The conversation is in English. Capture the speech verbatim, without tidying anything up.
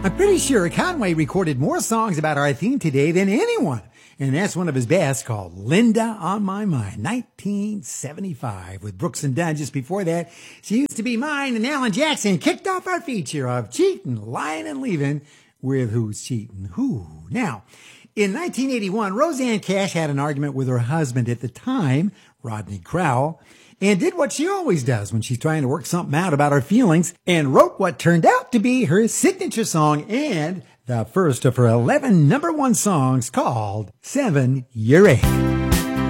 I'm pretty sure Conway recorded more songs about our theme today than anyone. And that's one of his best, called Linda on My Mind, nineteen seventy-five, with Brooks and Dunn. Just before that, She Used to Be Mine, and Alan Jackson kicked off our feature of Cheatin', Lying, and Leaving with Who's Cheatin' Who. Now, in nineteen eighty-one, Roseanne Cash had an argument with her husband at the time, Rodney Crowell, and did what she always does when she's trying to work something out about her feelings, and wrote what turned out to be her signature song and the first of her eleven number one songs, called Seven Year Eight.